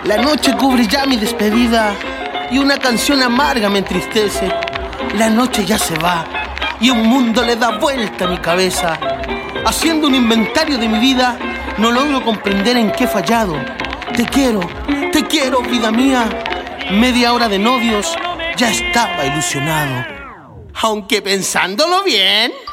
La noche cubre ya mi despedida y una canción amarga me entristece. La noche ya se va y un mundo le da vuelta a mi cabeza. Haciendo un inventario de mi vida, no logro comprender en qué he fallado. Te quiero, vida mía. Media hora de novios, ya estaba ilusionado. Aunque pensándolo bien,